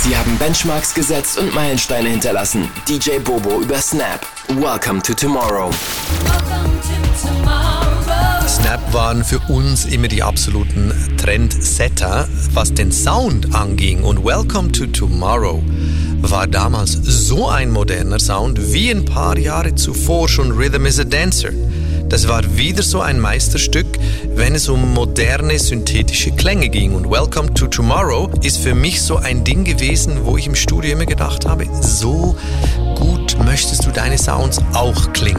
Sie haben Benchmarks gesetzt und Meilensteine hinterlassen. DJ Bobo über Snap. Welcome to Tomorrow. Snap waren für uns immer die absoluten Trendsetter, was den Sound anging. Und Welcome to Tomorrow war damals so ein moderner Sound wie ein paar Jahre zuvor schon Rhythm is a Dancer. Das war wieder so ein Meisterstück, wenn es um moderne, synthetische Klänge ging. Und Welcome to Tomorrow ist für mich so ein Ding gewesen, wo ich im Studio immer gedacht habe, so gut möchtest du deine Sounds auch klingen.